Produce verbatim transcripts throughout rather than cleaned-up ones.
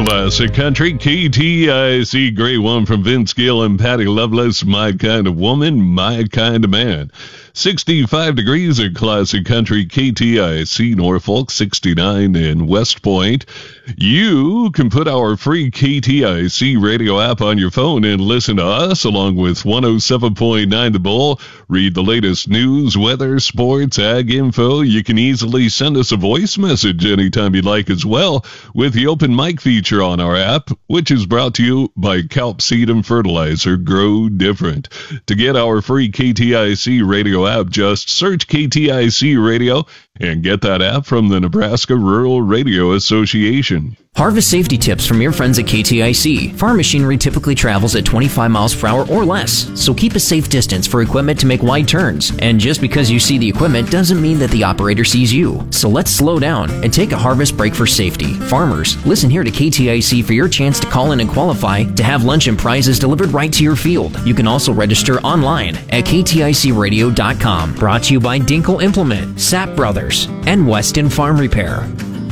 Classic Country, K T I C, great one from Vince Gill and Patty Loveless, My Kind of Woman, My Kind of Man. sixty-five degrees at Classic Country, K T I C, Norfolk, sixty-nine in West Point. You can put our free K T I C radio app on your phone and listen to us along with one oh seven point nine The Bull. Read the latest news, weather, sports, ag info. You can easily send us a voice message anytime you'd like as well with the open mic feature on our app, which is brought to you by Kelp Seed and Fertilizer. Grow different. To get our free K T I C radio app, just search K T I C Radio and get that app from the Nebraska Rural Radio Association. Harvest safety tips from your friends at K T I C. Farm machinery typically travels at twenty-five miles per hour or less, so keep a safe distance for equipment to make wide turns. And just because you see the equipment doesn't mean that the operator sees you. So let's slow down and take a harvest break for safety. Farmers, listen here to K T I C for your chance to call in and qualify to have lunch and prizes delivered right to your field. You can also register online at K T I C radio dot com. Brought to you by Dinkle Implement, Sapp Brothers, and Weston Farm Repair.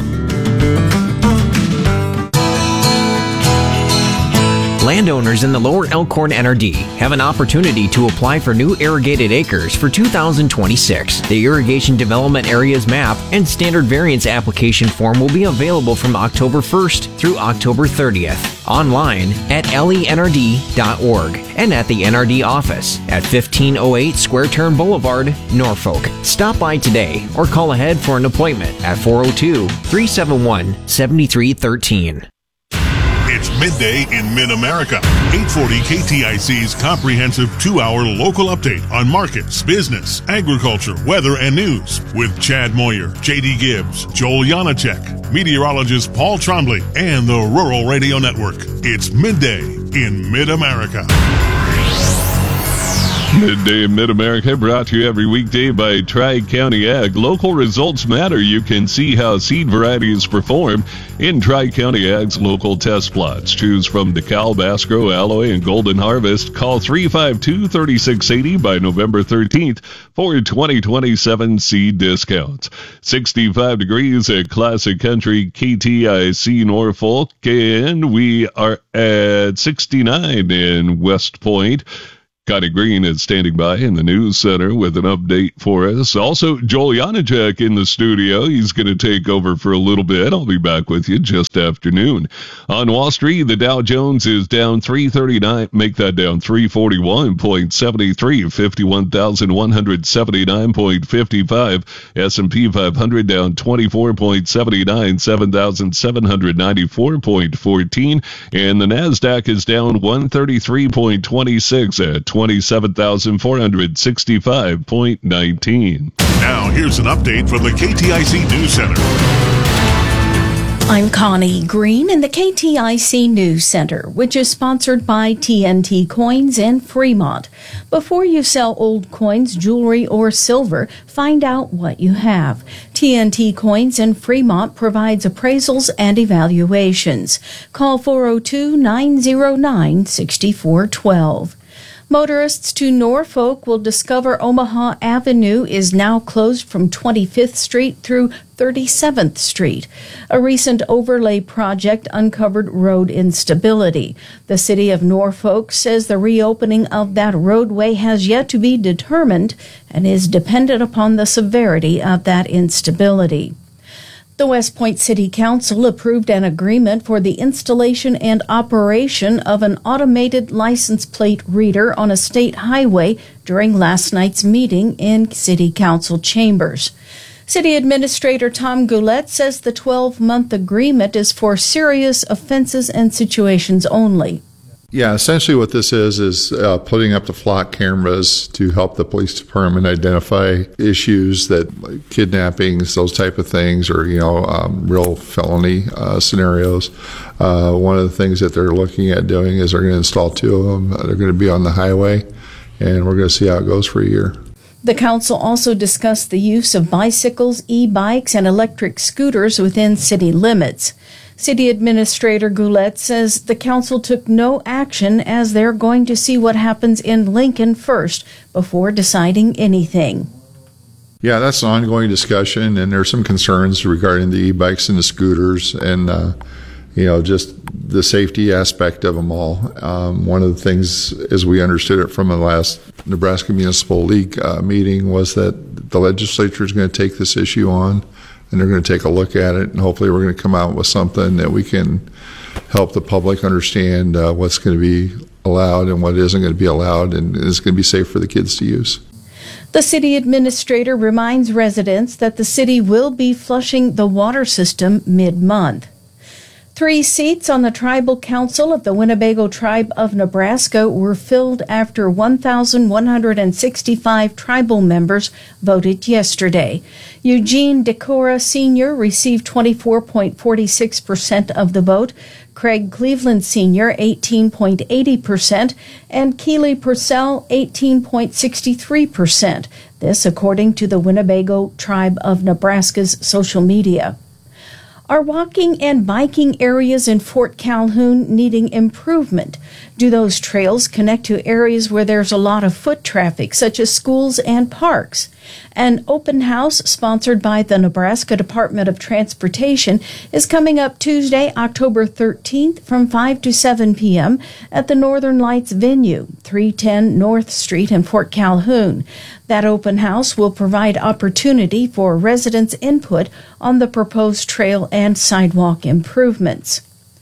Landowners in the Lower Elkhorn N R D have an opportunity to apply for new irrigated acres for two thousand twenty-six. The Irrigation Development Areas Map and Standard Variance Application Form will be available from October first through October thirtieth. Online at L E N R D dot org and at the N R D office at fifteen oh eight Square Turn Boulevard, Norfolk. Stop by today or call ahead for an appointment at four oh two, three seven one, seven three one three. It's midday in Mid-America. eight forty K T I C's comprehensive two-hour local update on markets, business, agriculture, weather, and news with Chad Moyer, J D Gibbs, Joel Janacek, meteorologist Paul Trombley, and the Rural Radio Network. It's midday in Mid-America. Midday in Mid-America, brought to you every weekday by Tri-County Ag. Local results matter. You can see how seed varieties perform in Tri-County Ag's local test plots. Choose from DeKalb, Basco, Alloy, and Golden Harvest. Call three five two, three six eight zero by November thirteenth for twenty twenty-seven seed discounts. sixty-five degrees at Classic Country, K T I C, Norfolk, and we are at sixty-nine in West Point. Connie Green is standing by in the news center with an update for us. Also, Joel Janacek in the studio. He's going to take over for a little bit. I'll be back with you just after noon. On Wall Street, the Dow Jones is down three thirty-nine. Make that down three forty-one point seven three, fifty-one thousand one hundred seventy-nine point five five. S and P five hundred down twenty-four point seven nine, seven thousand seven hundred ninety-four point one four. And the NASDAQ is down one thirty-three point two six at twenty-seven thousand four hundred sixty-five point one nine. Now, here's an update from the K T I C News Center. I'm Connie Green in the K T I C News Center, which is sponsored by T N T Coins in Fremont. Before you sell old coins, jewelry, or silver, find out what you have. T N T Coins in Fremont provides appraisals and evaluations. Call four oh two, nine oh nine, six four one two. Motorists to Norfolk will discover Omaha Avenue is now closed from twenty-fifth Street through thirty-seventh Street. A recent overlay project uncovered road instability. The city of Norfolk says the reopening of that roadway has yet to be determined and is dependent upon the severity of that instability. The West Point City Council approved an agreement for the installation and operation of an automated license plate reader on a state highway during last night's meeting in City Council chambers. City Administrator Tom Goulet says the twelve-month agreement is for serious offenses and situations only. Yeah, essentially what this is is uh, putting up the flock cameras to help the police department identify issues that like kidnappings, those type of things, or you know, um, real felony uh, scenarios. Uh, one of the things that they're looking at doing is they're going to install two of them. They're going to be on the highway, and we're going to see how it goes for a year. The council also discussed the use of bicycles, e-bikes, and electric scooters within city limits. City Administrator Goulet says the council took no action as they're going to see what happens in Lincoln first before deciding anything. Yeah, that's an ongoing discussion, and there's some concerns regarding the e-bikes and the scooters, and uh, you know, just the safety aspect of them all. Um, one of the things, as we understood it from the last Nebraska Municipal League uh, meeting, was that the legislature is going to take this issue on, and they're going to take a look at it, and hopefully we're going to come out with something that we can help the public understand uh, what's going to be allowed and what isn't going to be allowed, and is going to be safe for the kids to use. The city administrator reminds residents that the city will be flushing the water system mid-month. Three seats on the Tribal Council of the Winnebago Tribe of Nebraska were filled after one thousand one hundred sixty-five tribal members voted yesterday. Eugene Decora Senior received twenty-four point four six percent of the vote, Craig Cleveland Senior eighteen point eight zero percent, and Keely Purcell eighteen point six three percent. This according to the Winnebago Tribe of Nebraska's social media. Are walking and biking areas in Fort Calhoun needing improvement? Do those trails connect to areas where there's a lot of foot traffic, such as schools and parks? An open house sponsored by the Nebraska Department of Transportation is coming up Tuesday, October thirteenth from five to seven p.m. at the Northern Lights venue, three ten North Street in Fort Calhoun. That open house will provide opportunity for residents' input on the proposed trail and sidewalk improvements.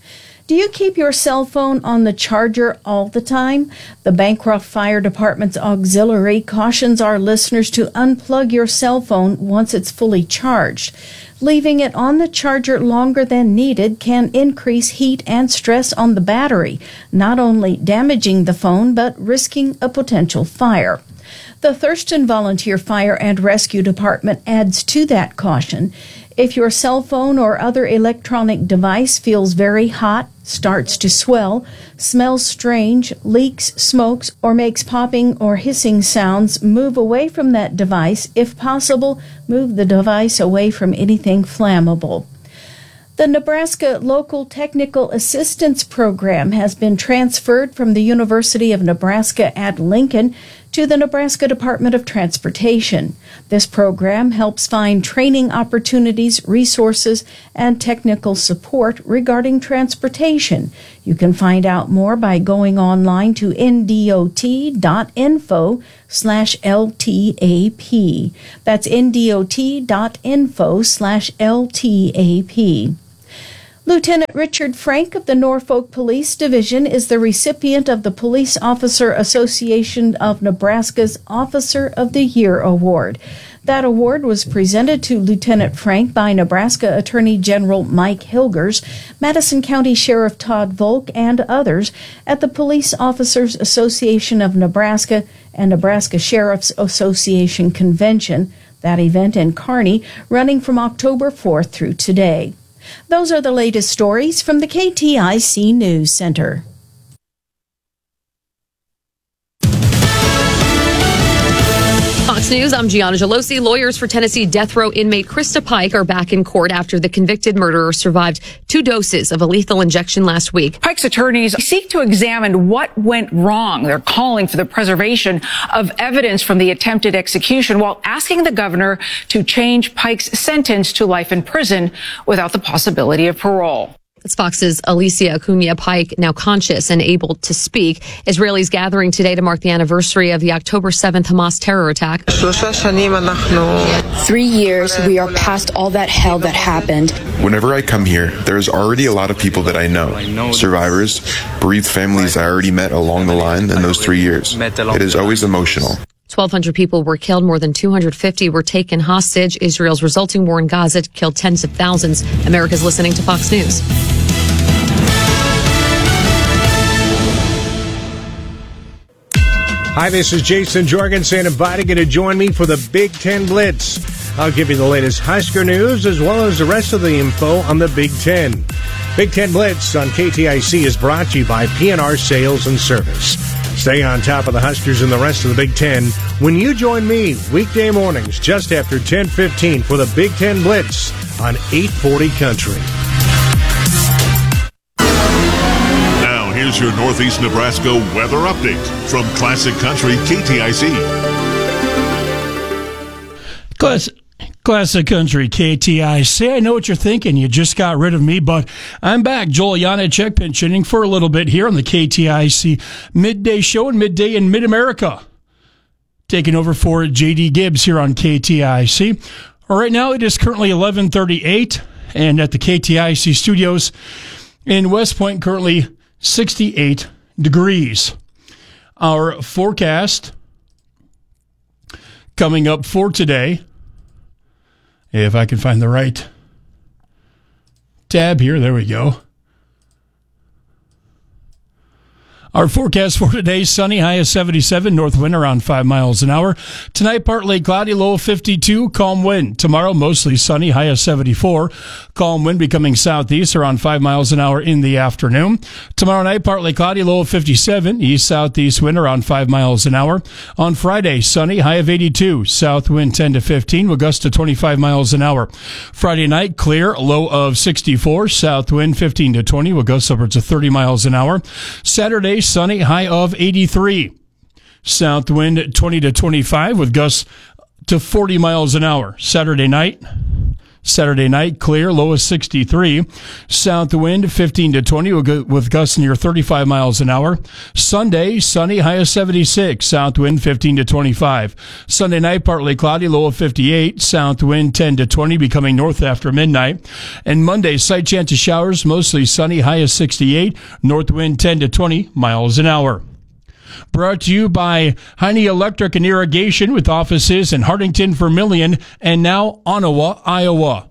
Do you keep your cell phone on the charger all the time? The Bancroft Fire Department's auxiliary cautions our listeners to unplug your cell phone once it's fully charged. Leaving it on the charger longer than needed can increase heat and stress on the battery, not only damaging the phone but risking a potential fire. The Thurston Volunteer Fire and Rescue Department adds to that caution. If your cell phone or other electronic device feels very hot, starts to swell, smells strange, leaks, smokes, or makes popping or hissing sounds, move away from that device. If possible, move the device away from anything flammable. The Nebraska Local Technical Assistance Program has been transferred from the University of Nebraska at Lincoln to the Nebraska Department of Transportation. This program helps find training opportunities, resources, and technical support regarding transportation. You can find out more by going online to N D O T dot info slash L T A P. That's N D O T dot info slash L T A P. Lieutenant Richard Frank of the Norfolk Police Division is the recipient of the Police Officer Association of Nebraska's Officer of the Year Award. That award was presented to Lieutenant Frank by Nebraska Attorney General Mike Hilgers, Madison County Sheriff Todd Volk, and others at the Police Officers Association of Nebraska and Nebraska Sheriff's Association Convention, that event in Kearney, running from October fourth through today. Those are the latest stories from the K T I C News Center. Fox News, I'm Gianna Gelosi. Lawyers for Tennessee death row inmate Krista Pike are back in court after the convicted murderer survived two doses of a lethal injection last week. Pike's attorneys seek to examine what went wrong. They're calling for the preservation of evidence from the attempted execution while asking the governor to change Pike's sentence to life in prison without the possibility of parole. It's Fox's Alicia Acuna Pike, now conscious and able to speak. Israelis gathering today to mark the anniversary of the October seventh Hamas terror attack. Three years, we are past all that hell that happened. Whenever I come here, there's already a lot of people that I know. Survivors, bereaved families I already met along the line in those three years. It is always emotional. twelve hundred people were killed, more than two hundred fifty were taken hostage. Israel's resulting war in Gaza killed tens of thousands. America's listening to Fox News. Hi, this is Jason Jorgensen inviting you to join me for the Big Ten Blitz. I'll give you the latest Husker news as well as the rest of the info on the Big Ten. Big Ten Blitz on K T I C is brought to you by P N R Sales and Service. Stay on top of the Huskers and the rest of the Big Ten when you join me weekday mornings just after ten fifteen for the Big Ten Blitz on eight forty Country. Now, here's your Northeast Nebraska weather update from Classic Country K T I C. Classic Country, K T I C. I know what you're thinking. You just got rid of me, but I'm back. Joel Janacek pinch hitting for a little bit here on the K T I C Midday Show and Midday in Mid-America. Taking over for J D Gibbs here on K T I C. All right, now it is currently eleven thirty-eight, and at the K T I C studios in West Point, currently sixty-eight degrees. Our forecast coming up for today, if I can find the right tab here. There we go. Our forecast for today, sunny, high of seventy-seven, north wind around five miles an hour. Tonight, partly cloudy, low of fifty-two, calm wind. Tomorrow, mostly sunny, high of seventy-four. Calm wind becoming southeast around five miles an hour in the afternoon. Tomorrow night, partly cloudy, low of fifty-seven, east-southeast wind around five miles an hour. On Friday, sunny, high of eighty-two, south wind ten to fifteen, with gusts to twenty-five miles an hour. Friday night, clear, low of sixty-four, south wind fifteen to twenty, with gusts upwards of thirty miles an hour. Saturday, sunny, high of eighty-three. South wind twenty to twenty-five with gusts to forty miles an hour. Saturday night, Saturday night, clear, low of sixty-three. South wind fifteen to twenty with gusts near thirty-five miles an hour. Sunday, sunny, high of seventy-six. South wind fifteen to twenty-five. Sunday night, partly cloudy, low of fifty-eight. South wind ten to twenty, becoming north after midnight. And Monday, slight chance of showers, mostly sunny, high of sixty-eight. North wind ten to twenty miles an hour. Brought to you by Heine Electric and Irrigation, with offices in Hartington, Vermilion, and now Ottawa, Iowa.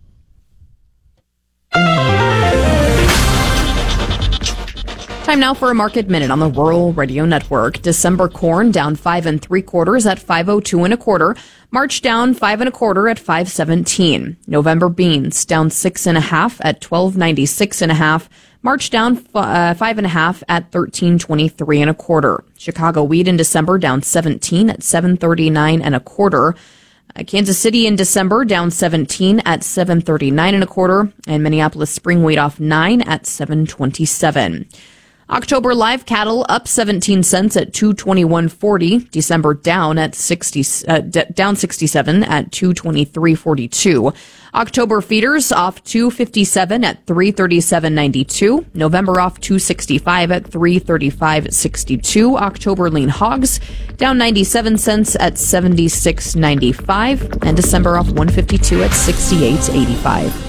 Time now for a market minute on the Rural Radio Network. December corn down five and three quarters at five oh two and a quarter. March down five and a quarter at five seventeen. November beans down six and a half at twelve ninety six and a half. March down uh, five and a half at thirteen twenty-three and a quarter. Chicago wheat in December down seventeen at seven thirty-nine and a quarter. Uh, Kansas City in December down seventeen at seven thirty-nine and a quarter, and Minneapolis spring wheat off nine at seven twenty-seven. October live cattle up seventeen cents at two twenty-one forty. December down at sixty uh, d- down sixty-seven at two twenty-three forty-two. October feeders off two fifty-seven at three thirty-seven ninety-two. November off two sixty-five at three thirty-five sixty-two. October lean hogs down ninety-seven cents at seventy-six ninety-five, and December off one fifty-two at sixty-eight eighty-five.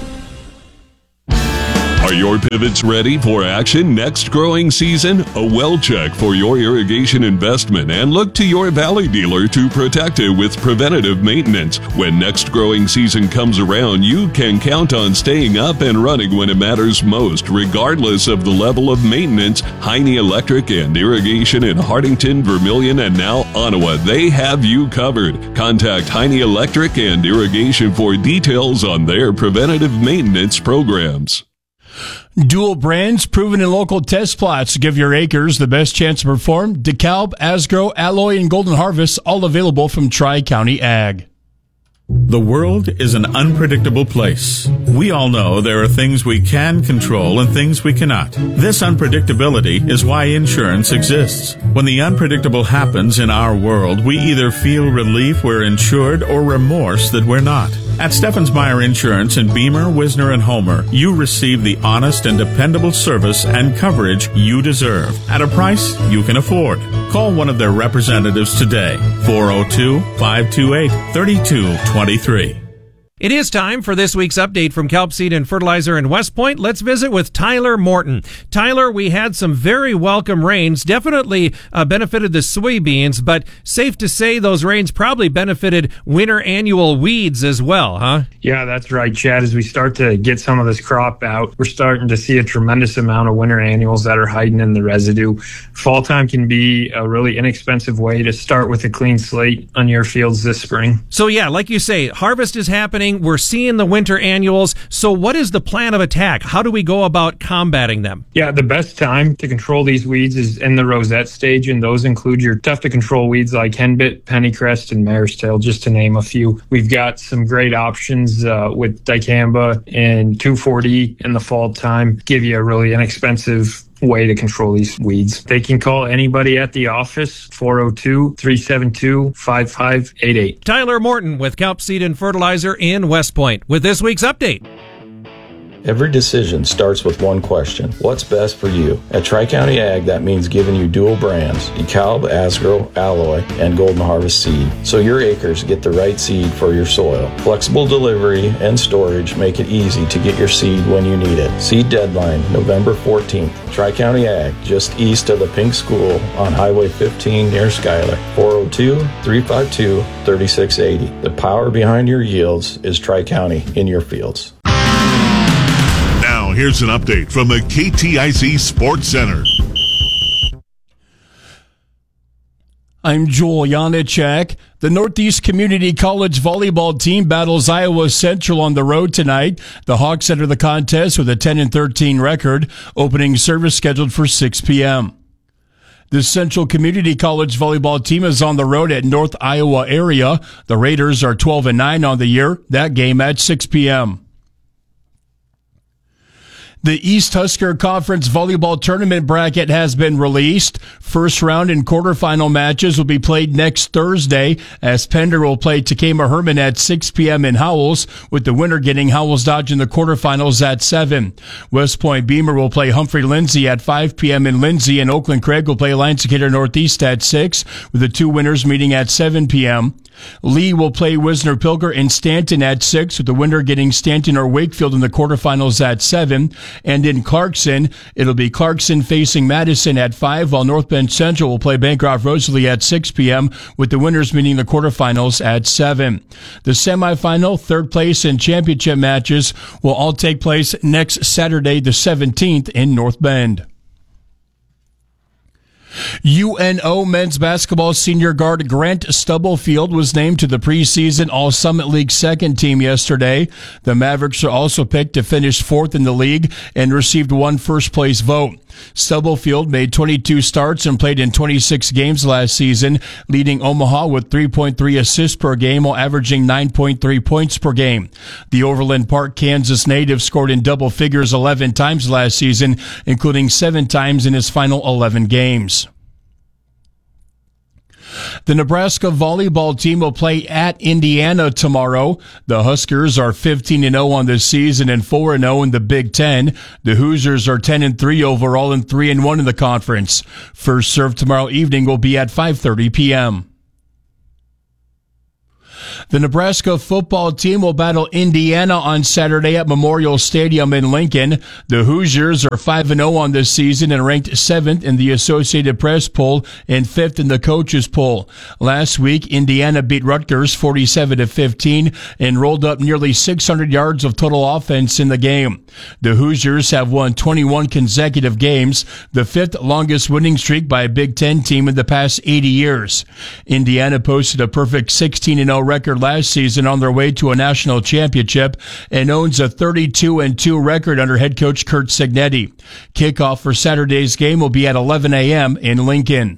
Are your pivots ready for action next growing season? A well check for your irrigation investment and look to your Valley dealer to protect it with preventative maintenance. When next growing season comes around, you can count on staying up and running when it matters most, regardless of the level of maintenance. Heine Electric and Irrigation in Hartington, Vermilion, and now Ottawa, they have you covered. Contact Heine Electric and Irrigation for details on their preventative maintenance programs. Dual brands proven in local test plots to give your acres the best chance to perform. DeKalb, Asgrow, Alloy, and Golden Harvest, all available from Tri-County Ag. The world is an unpredictable place. We all know there are things we can control and things we cannot. This unpredictability is why insurance exists. When the unpredictable happens in our world, we either feel relief we're insured or remorse that we're not. At Stephens Meyer Insurance in Beamer, Wisner, and Homer, you receive the honest and dependable service and coverage you deserve at a price you can afford. Call one of their representatives today, four oh two, five two eight, three two two three. It is time for this week's update from Kelp Seed and Fertilizer in West Point. Let's visit with Tyler Morton. Tyler, we had some very welcome rains, definitely uh, benefited the soybeans, but safe to say those rains probably benefited winter annual weeds as well, huh? Yeah, that's right, Chad. As we start to get some of this crop out, we're starting to see a tremendous amount of winter annuals that are hiding in the residue. Fall time can be a really inexpensive way to start with a clean slate on your fields this spring. So yeah, like you say, harvest is happening. We're seeing the winter annuals. So what is the plan of attack? How do we go about combating them? Yeah, the best time to control these weeds is in the rosette stage, and those include your tough-to-control weeds like henbit, pennycrest, and mare's tail, just to name a few. We've got some great options uh, with dicamba and two four D in the fall time. Give you a really inexpensive way to control these weeds. They can call anybody at the office, four oh two, three seven two, five five eight eight. Tyler Morton with Kelp Seed and Fertilizer in West Point with this week's update. Every decision starts with one question. What's best for you? At Tri-County Ag, that means giving you dual brands, DeKalb, Asgrow, Alloy, and Golden Harvest seed, so your acres get the right seed for your soil. Flexible delivery and storage make it easy to get your seed when you need it. Seed deadline, November fourteenth. Tri-County Ag, just east of the Pink School on Highway fifteen near Schuyler. four oh two, three five two, three six eight oh. The power behind your yields is Tri-County in your fields. Now, here's an update from the K T I C Sports Center. I'm Joel Janacek. The Northeast Community College volleyball team battles Iowa Central on the road tonight. The Hawks enter the contest with a ten and thirteen record. Opening service scheduled for six p.m. The Central Community College volleyball team is on the road at North Iowa area. The Raiders are twelve and nine on the year. That game at six p.m. The East Husker Conference volleyball tournament bracket has been released. First round and quarterfinal matches will be played next Thursday as Pender will play Takema Herman at six p.m. in Howells, with the winner getting Howells Dodge in the quarterfinals at seven. West Point Beamer will play Humphrey Lindsay at five p.m. in Lindsay, and Oakland Craig will play Alliance Decatur Northeast at six, with the two winners meeting at seven p.m. Lee will play Wisner Pilger in Stanton at six, with the winner getting Stanton or Wakefield in the quarterfinals at seven. And in Clarkson, it'll be Clarkson facing Madison at five, while North Bend Central will play Bancroft Rosalie at six p.m., with the winners meeting the quarterfinals at seven. The semifinal, third place, and championship matches will all take place next Saturday, the seventeenth, in North Bend. U N O men's basketball senior guard Grant Stubblefield was named to the preseason All-Summit League second team yesterday. The Mavericks are also picked to finish fourth in the league and received one first-place vote. Stubblefield made twenty-two starts and played in twenty-six games last season, leading Omaha with three point three assists per game while averaging nine point three points per game. The Overland Park, Kansas native scored in double figures eleven times last season, including seven times in his final eleven games. The Nebraska volleyball team will play at Indiana tomorrow. The Huskers are fifteen and oh on the season and four and oh in the Big Ten. The Hoosiers are ten and three overall and three and one in the conference. First serve tomorrow evening will be at five thirty p.m. The Nebraska football team will battle Indiana on Saturday at Memorial Stadium in Lincoln. The Hoosiers are five and oh on this season and ranked seventh in the Associated Press poll and fifth in the coaches poll. Last week, Indiana beat Rutgers forty-seven to fifteen and rolled up nearly six hundred yards of total offense in the game. The Hoosiers have won twenty-one consecutive games, the fifth longest winning streak by a Big Ten team in the past eighty years. Indiana posted a perfect sixteen and oh record last season on their way to a national championship and owns a thirty-two and two record under head coach Curt Cignetti. Kickoff for Saturday's game will be at eleven a.m. in Lincoln.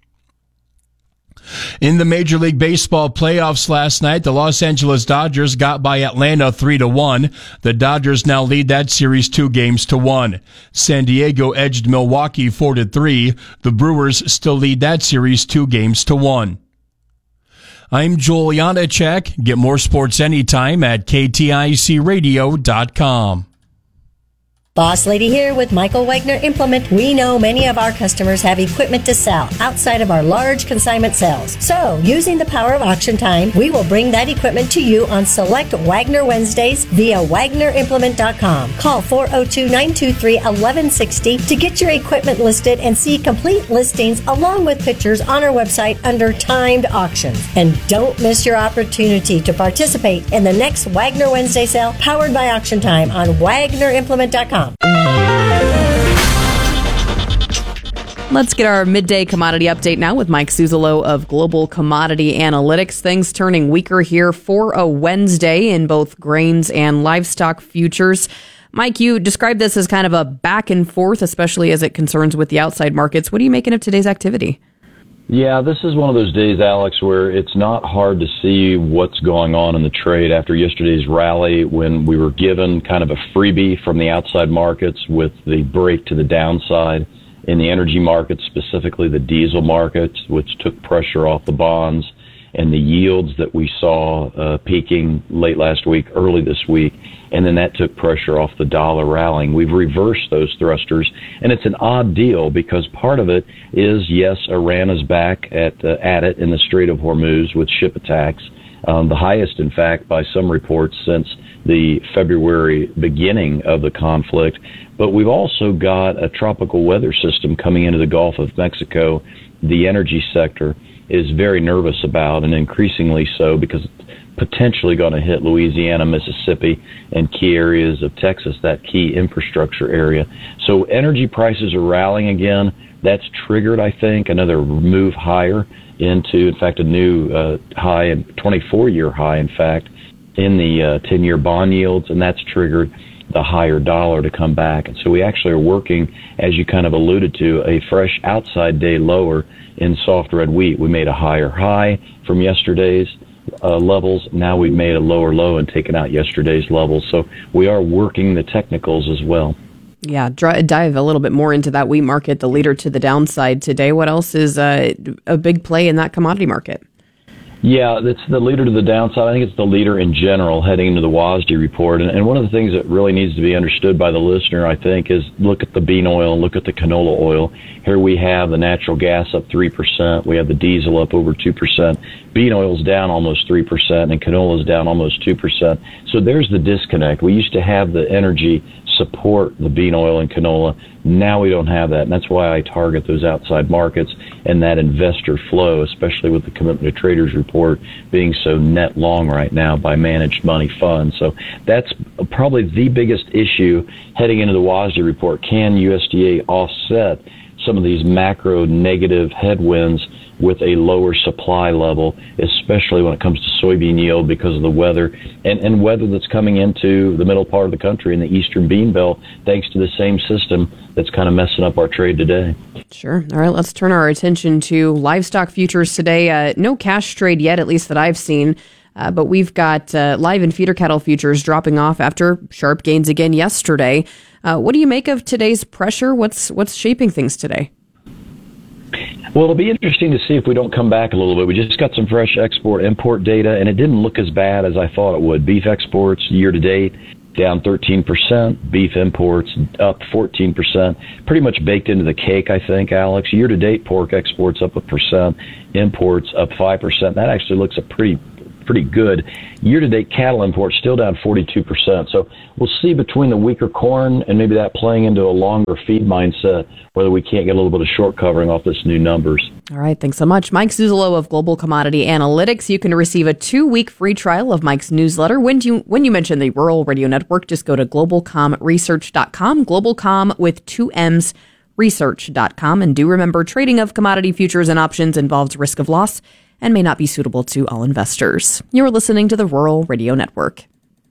In the Major League Baseball playoffs last night, the Los Angeles Dodgers got by Atlanta three to one. The Dodgers now lead that series two games to one. San Diego edged Milwaukee four to three. The Brewers still lead that series two games to one. I'm Joel Janacek. Get more sports anytime at K T I C radio dot com. Boss Lady here with Michael Wagner Implement. We know many of our customers have equipment to sell outside of our large consignment sales. So, using the power of Auction Time, we will bring that equipment to you on select Wagner Wednesdays via Wagner Implement dot com. Call four oh two, nine two three, one one six oh to get your equipment listed and see complete listings along with pictures on our website under Timed Auctions. And don't miss your opportunity to participate in the next Wagner Wednesday sale powered by Auction Time on Wagner Implement dot com. Let's get our midday commodity update now with Mike Suzalo of Global Commodity Analytics. Things turning weaker here for a Wednesday in both grains and livestock futures. Mike, you described this as kind of a back and forth, especially as it concerns with the outside markets. What are you making of today's activity? Yeah, this is one of those days, Alex, where it's not hard to see what's going on in the trade after yesterday's rally when we were given kind of a freebie from the outside markets with the break to the downside in the energy markets, specifically the diesel markets, which took pressure off the bonds, and the yields that we saw uh, peaking late last week, early this week, and then that took pressure off the dollar rallying. We've reversed those thrusters, and it's an odd deal because part of it is, yes, Iran is back at uh, at it in the Strait of Hormuz with ship attacks, um, the highest, in fact, by some reports since the February beginning of the conflict. But we've also got a tropical weather system coming into the Gulf of Mexico. The energy sector is very nervous about, and increasingly so because it's potentially going to hit Louisiana, Mississippi, and key areas of Texas, that key infrastructure area. So energy prices are rallying again. That's triggered, I think, another move higher into, in fact, a new uh, high, a twenty-four-year high, in fact, in the uh, ten-year bond yields, and that's triggered the higher dollar to come back. And so we actually are working, as you kind of alluded to, a fresh outside day lower in soft red wheat. We made a higher high from yesterday's uh, levels. Now we've made a lower low and taken out yesterday's levels. So we are working the technicals as well. Yeah, dr- dive a little bit more into that wheat market, the leader to the downside today. What else is uh, a big play in that commodity market? Yeah, it's the leader to the downside. I think it's the leader in general heading into the W A S D report. And, and one of the things that really needs to be understood by the listener, I think, is look at the bean oil, look at the canola oil. Here we have the natural gas up three percent. We have the diesel up over two percent. Bean oil's down almost three percent, and canola's down almost two percent. So there's the disconnect. We used to have the energy support the bean oil and canola. Now we don't have that, and that's why I target those outside markets and that investor flow, especially with the Commitment to Traders report being so net long right now by managed money funds. So that's probably the biggest issue heading into the W A S D report. Can U S D A offset some of these macro negative headwinds with a lower supply level, especially when it comes to soybean yield because of the weather and, and weather that's coming into the middle part of the country in the eastern bean belt, thanks to the same system that's kind of messing up our trade today. Sure. All right, let's turn our attention to livestock futures today. Uh, no cash trade yet, at least that I've seen. Uh, but we've got uh, live and feeder cattle futures dropping off after sharp gains again yesterday. Uh, what do you make of today's pressure? What's what's shaping things today? Well, it'll be interesting to see if we don't come back a little bit. We just got some fresh export-import data, and it didn't look as bad as I thought it would. Beef exports year-to-date down thirteen percent. Beef imports up fourteen percent. Pretty much baked into the cake, I think, Alex. Year-to-date, pork exports up a percent. Imports up five percent. That actually looks a pretty pretty good. Year-to-date cattle imports still down forty-two percent. So we'll see between the weaker corn and maybe that playing into a longer feed mindset whether we can't get a little bit of short covering off this new numbers. All right, thanks so much. Mike Zuzolo of Global Commodity Analytics. You can receive a two-week free trial of Mike's newsletter. When you when you mention the Rural Radio Network, just go to global com research dot com, GlobalCom with two M's, research dot com. And do remember, trading of commodity futures and options involves risk of loss and may not be suitable to all investors. You're listening to the Rural Radio Network.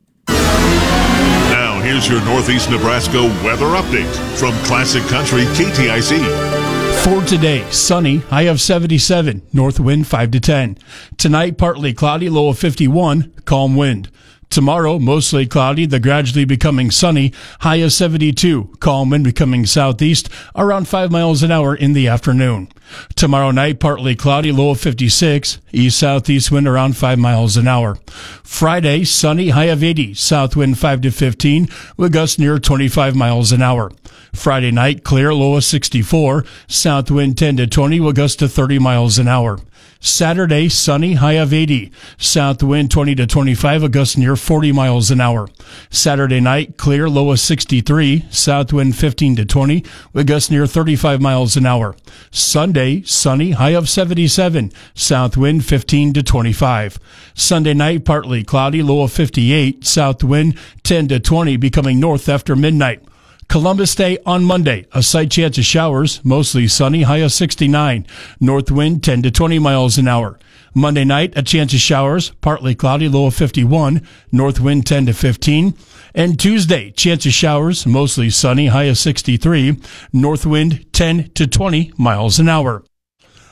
Now, here's your Northeast Nebraska weather update from Classic Country K T I C. For today, sunny, high of seventy-seven, north wind five to ten. Tonight, partly cloudy, low of fifty-one, calm wind. Tomorrow, mostly cloudy, the gradually becoming sunny, high of seventy-two, calm wind becoming southeast, around five miles an hour in the afternoon. Tomorrow night, partly cloudy, low of fifty-six, east-southeast wind around five miles an hour. Friday, sunny, high of eighty, south wind five to fifteen, with gusts near twenty-five miles an hour. Friday night, clear, low of sixty-four, south wind ten to twenty, with gusts to thirty miles an hour. Saturday, sunny, high of eighty, south wind twenty to twenty-five, a gust near forty miles an hour. Saturday night, clear, low of sixty-three, south wind fifteen to twenty, with gusts near thirty-five miles an hour. Sunday, sunny, high of seventy-seven, south wind fifteen to twenty-five. Sunday night, partly cloudy, low of fifty-eight, south wind ten to twenty, becoming north after midnight. Columbus Day on Monday, a slight chance of showers, mostly sunny, high of sixty-nine, north wind ten to twenty miles an hour. Monday night, a chance of showers, partly cloudy, low of fifty-one, north wind ten to fifteen. And Tuesday, chance of showers, mostly sunny, high of sixty-three, north wind ten to twenty miles an hour.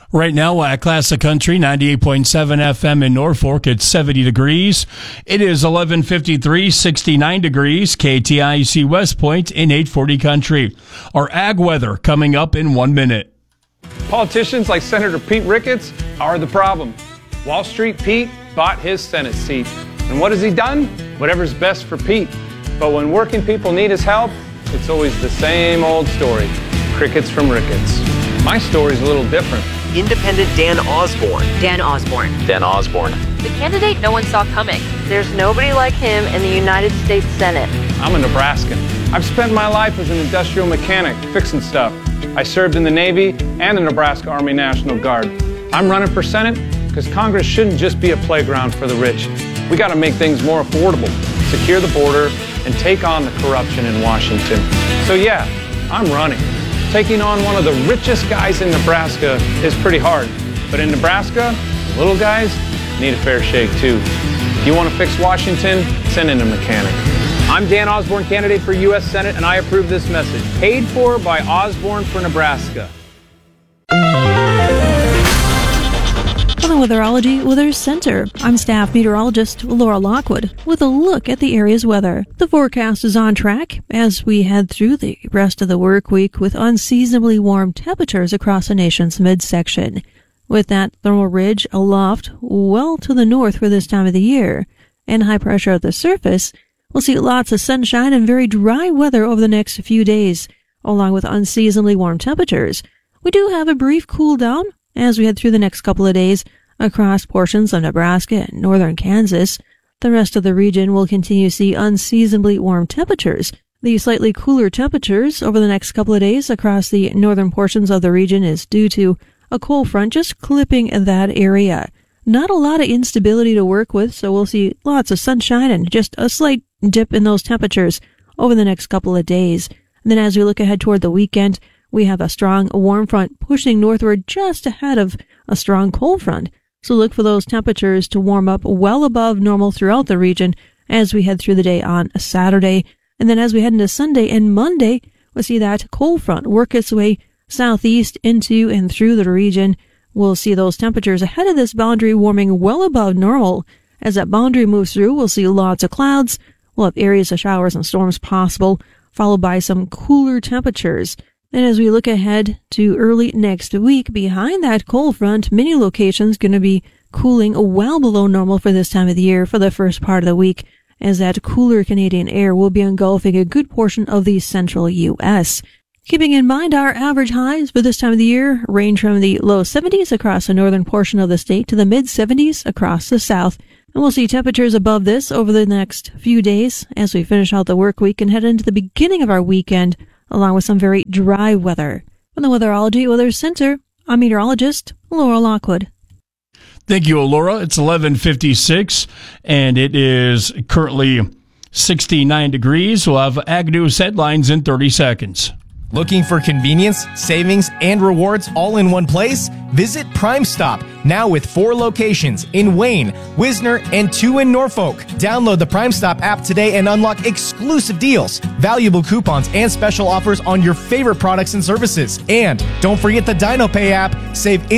Right now at Classic Country, ninety-eight point seven F M in Norfolk, it's seventy degrees. It is eleven fifty-three, sixty-nine degrees, K T I C West Point in eight forty Country. Our ag weather coming up in one minute. Politicians like Senator Pete Ricketts are the problem. Wall Street Pete bought his Senate seat. And what has he done? Whatever's best for Pete. But when working people need his help, it's always the same old story. Crickets from Ricketts. My story's a little different. Independent Dan Osborne. Dan Osborne. Dan Osborne. The candidate no one saw coming. There's nobody like him in the United States Senate. I'm a Nebraskan. I've spent my life as an industrial mechanic, fixing stuff. I served in the Navy and the Nebraska Army National Guard. I'm running for Senate because Congress shouldn't just be a playground for the rich. We got to make things more affordable, secure the border, and take on the corruption in Washington. So yeah, I'm running. Taking on one of the richest guys in Nebraska is pretty hard. But in Nebraska, the little guys need a fair shake too. If you want to fix Washington, send in a mechanic. I'm Dan Osborne, candidate for U S Senate, and I approve this message. Paid for by Osborne for Nebraska. On the Weatherology Weather Center, I'm staff meteorologist Laura Lockwood with a look at the area's weather. The forecast is on track as we head through the rest of the work week with unseasonably warm temperatures across the nation's midsection. With that thermal ridge aloft well to the north for this time of the year and high pressure at the surface, we'll see lots of sunshine and very dry weather over the next few days, along with unseasonably warm temperatures. We do have a brief cool down as we head through the next couple of days across portions of Nebraska and northern Kansas. The rest of the region will continue to see unseasonably warm temperatures. The slightly cooler temperatures over the next couple of days across the northern portions of the region is due to a cold front just clipping that area. Not a lot of instability to work with, so we'll see lots of sunshine and just a slight dip in those temperatures over the next couple of days. And then as we look ahead toward the weekend, we have a strong warm front pushing northward just ahead of a strong cold front. So look for those temperatures to warm up well above normal throughout the region as we head through the day on Saturday. And then as we head into Sunday and Monday, we'll see that cold front work its way southeast into and through the region. We'll see those temperatures ahead of this boundary warming well above normal. As that boundary moves through, we'll see lots of clouds. We'll have areas of showers and storms possible, followed by some cooler temperatures. And as we look ahead to early next week, behind that cold front, many locations going to be cooling well below normal for this time of the year for the first part of the week, as that cooler Canadian air will be engulfing a good portion of the central U S. Keeping in mind our average highs for this time of the year range from the low seventies across the northern portion of the state to the mid seventies across the south. And we'll see temperatures above this over the next few days as we finish out the work week and head into the beginning of our weekend, along with some very dry weather. From the Weatherology Weather Center, I'm meteorologist Laura Lockwood. Thank you, Laura. It's eleven fifty-six, and it is currently sixty-nine degrees. We'll have Ag News headlines in thirty seconds. Looking for convenience, savings, and rewards all in one place? Visit Prime Stop, now with four locations in Wayne, Wisner, and two in Norfolk. Download the Prime Stop app today and unlock exclusive deals, valuable coupons, and special offers on your favorite products and services. And don't forget the DinoPay app. Save